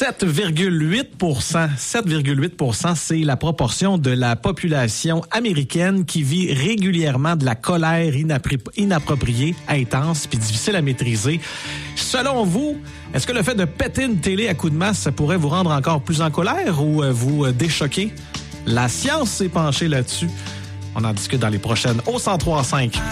7,8 7,8 c'est la proportion de la population américaine qui vit régulièrement de la colère inappropriée, intense puis difficile à maîtriser. Selon vous, est-ce que le fait de péter une télé à coups de masse, ça pourrait vous rendre encore plus en colère ou vous déchoquer? La science s'est penchée là-dessus. On en discute dans les prochaines au 103.5.